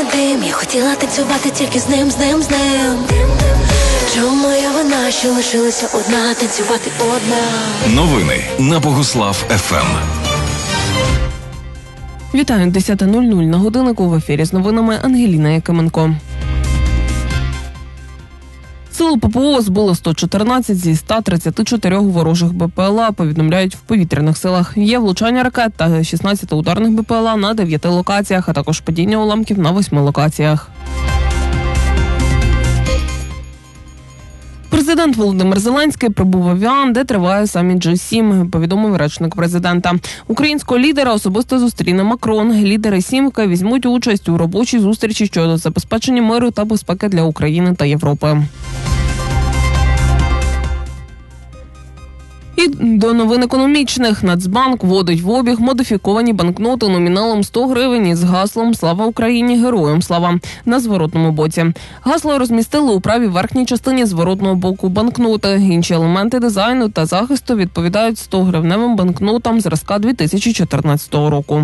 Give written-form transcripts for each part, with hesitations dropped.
дим. Я хотіла танцювати тільки з ним. Чому моя вина, що лишилася одна, танцювати одна? Новини на Богуслав ФМ. Вітаю, 10:00 на годиннику, в ефірі з новинами Ангеліна Якименко. Сили ППО збили 114 зі 134 ворожих БПЛА, повідомляють в повітряних силах. Є влучання ракет та 16 ударних БПЛА на 9 локаціях, а також падіння уламків на 8 локаціях. Президент Володимир Зеленський прибув в Евіан, де триває саміт G7, повідомив речник президента. Українського лідера особисто зустріне Макрон. Лідери «сімки» візьмуть участь у робочій зустрічі щодо забезпечення миру та безпеки для України та Європи. І до новин економічних. Нацбанк вводить в обіг модифіковані банкноти номіналом 100 гривень із гаслом «Слава Україні! Героям слава!» на зворотному боці. Гасло розмістили у правій верхній частині зворотного боку банкноти. Інші елементи дизайну та захисту відповідають 100-гривневим банкнотам зразка 2014 року.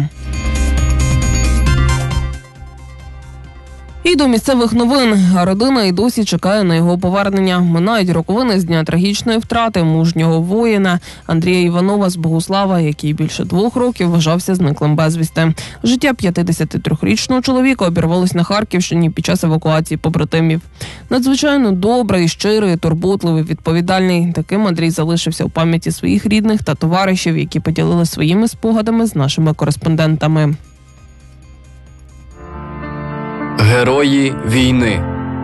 І до місцевих новин. Родина і досі чекає на його повернення. Минають роковини з дня трагічної втрати мужнього воїна Андрія Іванова з Богуслава, який більше 2 років вважався зниклим безвісти. Життя 53-річного чоловіка обірвалось на Харківщині під час евакуації побратимів. Надзвичайно добрий, щирий, турботливий, відповідальний. Таким Андрій залишився в пам'яті своїх рідних та товаришів, які поділили своїми спогадами з нашими кореспондентами. Герої війни.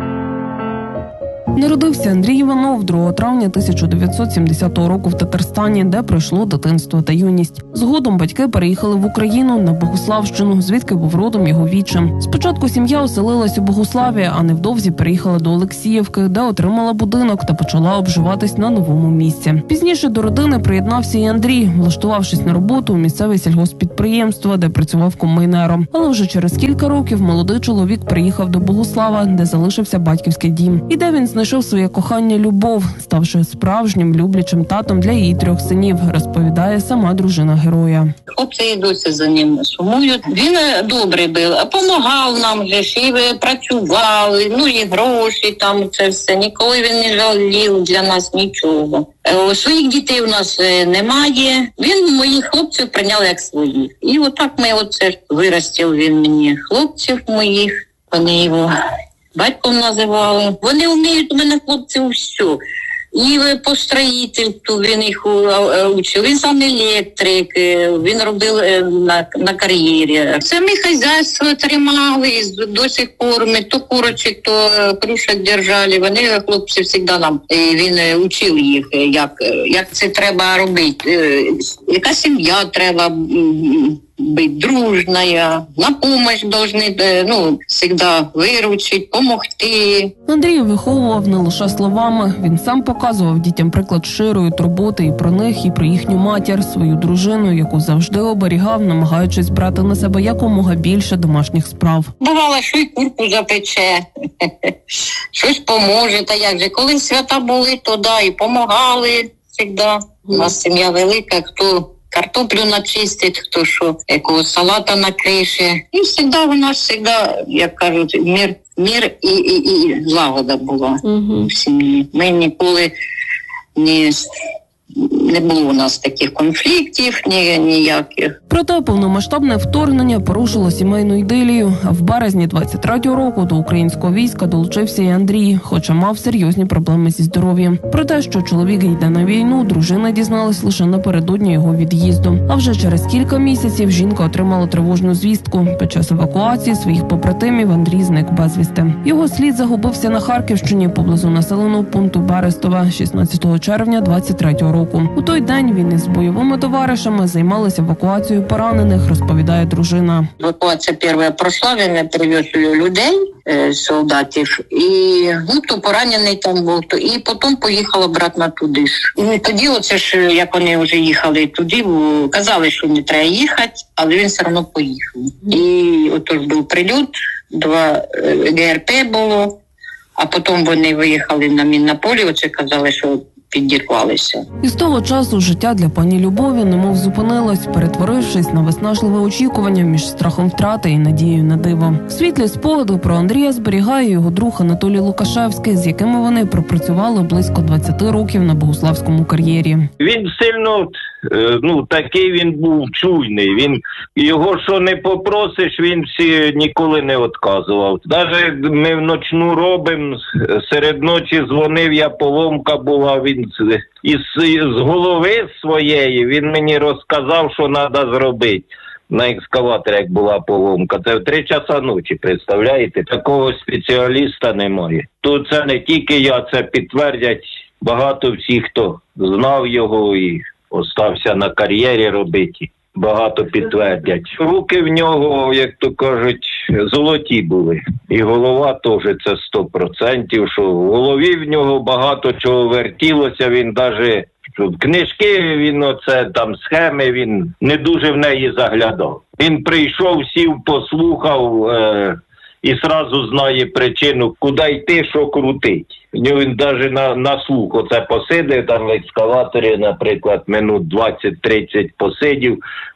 Народився Андрій Іванов 2 травня 1970 року в Татарстані, де пройшло дитинство та юність. Згодом батьки переїхали в Україну на Богуславщину, звідки був родом його вітчим. Спочатку сім'я оселилась у Богуславі, а невдовзі переїхала до Олексіївки, де отримала будинок та почала обживатись на новому місці. Пізніше до родини приєднався і Андрій, влаштувавшись на роботу у місцеве сільгосппідприємство, де працював комбайнером. Але вже через кілька років молодий чоловік приїхав до Богуслава, де залишився батьківський дім. І де він знайшов своє кохання Любов, ставши справжнім люблячим татом для її 3 синів, розповідає сама дружина героя. Хлопці і досі за ним сумують. Він добрий був, допомагав нам, і працював, і гроші там, це все. Ніколи він не жалів для нас нічого. Своїх дітей у нас немає. Він моїх хлопців прийняв як своїх. І отак ми виростив він мені хлопців моїх, вони його батьком називали. Вони вміють у мене, хлопці, все. І по строїтельству він їх учив. Він сам електрик, він робив на кар'єрі. Самі хазяйство тримали, до сих пор ми то курочок, то крушок держали. Вони, хлопці, завжди нам. Він учив їх, як це треба робити, яка сім'я треба бути дружная, на помощь должны, всегда виручити, помогти. Андрій виховував не лише словами. Він сам показував дітям приклад щирої турботи і про них, і про їхню матір, свою дружину, яку завжди оберігав, намагаючись брати на себе якомога більше домашніх справ. Бувало, що й курку запече, щось поможе, та як же. Коли свята були, то і помагали завжди. У нас сім'я велика, хто картоплю начистить, хто що, якого салата накрише. І завжди у нас, як кажуть, мир і злагода була в сім'ї. Ми ніколи не було у нас таких конфліктів ніяких. Проте повномасштабне вторгнення порушило сімейну ідилію. А в березні 23-го року до українського війська долучився і Андрій, хоча мав серйозні проблеми зі здоров'ям. Про те, що чоловік йде на війну, дружина дізналась лише напередодні його від'їзду. А вже через кілька місяців жінка отримала тривожну звістку. Під час евакуації своїх побратимів Андрій зник безвісти. Його слід загубився на Харківщині поблизу населеного пункту Берестове 16 червня 23-го року. У той день він із бойовими товаришами займалися евакуацією поранених, розповідає дружина. Евакуація перша пройшла, він привез людей, солдатів, і то поранений там був, і потім поїхав обратно туди ж. І тоді як вони вже їхали туди, казали, що не треба їхати, але він все одно поїхав. І отож був прильот, 2 ГРП було, а потім вони виїхали на мінне поле, казали, що підірвалися. І з того часу життя для пані Любові немов зупинилось, перетворившись на виснажливе очікування між страхом втрати і надією на диво. Світлі спогади про Андрія зберігає його друг Анатолій Лукашевський, з якими вони пропрацювали близько 20 років на богославському кар'єрі. Він сильно, такий він був чуйний. Він його що не попросиш, він всі ніколи не відказував. Навіть ми вночну робимо, серед ночі дзвонив, я поломка була, він з голови своєї він мені розказав, що треба зробити. На екскаваторі, як була поломка. Це в 3 часа ночі, представляєте? Такого спеціаліста немає. Тут це не тільки я, це підтвердять багато всіх, хто знав його і остався на кар'єрі робити. Багато підтвердять. Руки в нього, як то кажуть, золоті були. І голова теж це 100%, що в голові в нього багато чого вертілося, він навіть в книжки, він схеми, він не дуже в неї заглядав. Він прийшов, сів, послухав і сразу знає причину, куди йти, що крутить. Він навіть на слух оце посидив, там в екскаваторі, наприклад, минут 20-30 посидів,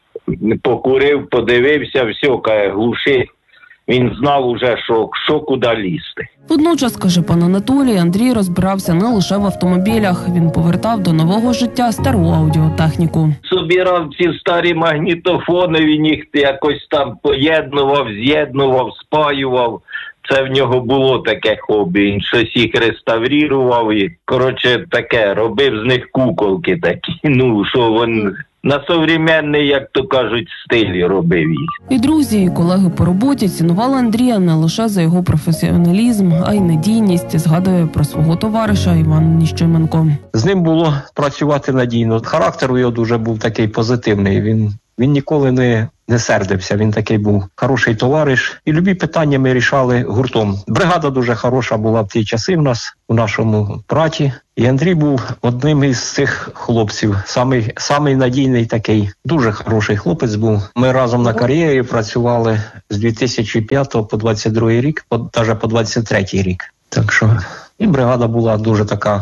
покурив, подивився, все, каже, глуши. Він знав уже, що куди лізти. Водночас, каже пан Анатолій, Андрій розбирався не лише в автомобілях. Він повертав до нового життя стару аудіотехніку. Собирав ці старі магнітофони, він їх якось там поєднував, з'єднував, спаював. Це в нього було таке хобі. Він щось їх реставрував і, таке, робив з них куколки такі. Що він на современний, як то кажуть, стилі робив їх. І друзі, і колеги по роботі цінували Андрія не лише за його професіоналізм, а й надійність, згадує про свого товариша Іван Ніщименко. З ним було працювати надійно. Характер у його дуже був такий позитивний. Він ніколи не сердився, він такий був хороший товариш. І любі питання ми рішали гуртом. Бригада дуже хороша була в ті часи в нас, у нашому браті. І Андрій був одним із цих хлопців, самий надійний такий, дуже хороший хлопець був. Ми разом на кар'єрі працювали з 2005 по 22 рік, навіть по 23 рік. Так що і бригада була дуже така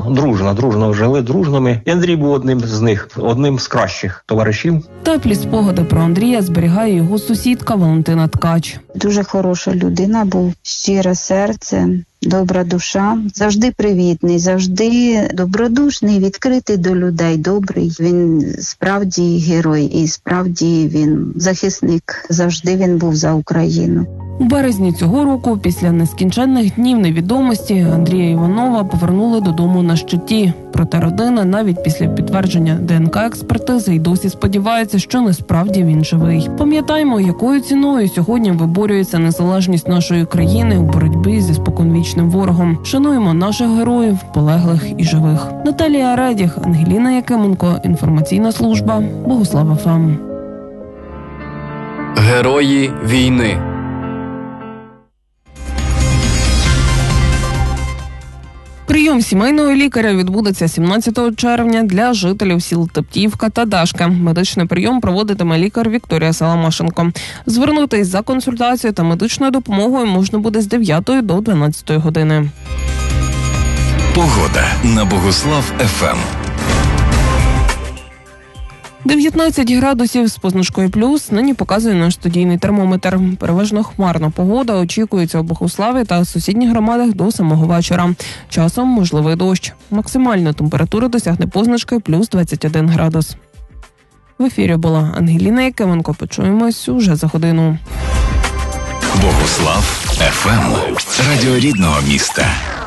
дружно жили, дружними. І Андрій був одним з них, одним з кращих товаришів. Теплі спогади про Андрія зберігає його сусідка Валентина Ткач. Дуже хороша людина, був щире серце, добра душа, завжди привітний, завжди добродушний, відкритий до людей, добрий. Він справді герой і справді він захисник. Завжди він був за Україну. У березні цього року, після нескінченних днів невідомості, Андрія Іванова повернули додому на щиті. Проте родина навіть після підтвердження ДНК-експертизи й досі сподівається, що насправді він живий. Пам'ятаємо, якою ціною сьогодні виборюється незалежність нашої країни у боротьбі зі споконвічним ворогом. Шануємо наших героїв, полеглих і живих. Наталія Редіх, Ангеліна Якименко, інформаційна служба Богослав ФМ. Герої війни. Прийом сімейного лікаря відбудеться 17 червня для жителів сіл Тептіївка та Дашка. Медичний прийом проводитиме лікар Вікторія Саламашенко. Звернутись за консультацією та медичною допомогою можна буде з 9 до 12 години. Погода на Богослав ФМ. 19 градусів з позначкою плюс нині показує наш студійний термометр. Переважно хмарна погода очікується у Богославі та сусідніх громадах до самого вечора. Часом можливий дощ. Максимальна температура досягне позначки плюс 21 градус. В ефірі була Ангеліна Якименко. Почуємось уже за годину. Богослав ФМ. Радіо рідного міста.